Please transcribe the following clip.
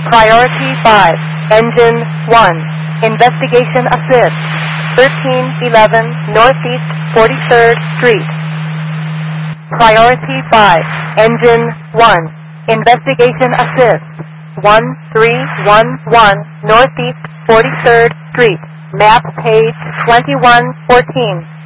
Priority 5, Engine 1, Investigation Assist, 1311 Northeast 43rd Street. Priority 5, Engine 1, Investigation Assist, 1311 Northeast 43rd Street, map page 2114.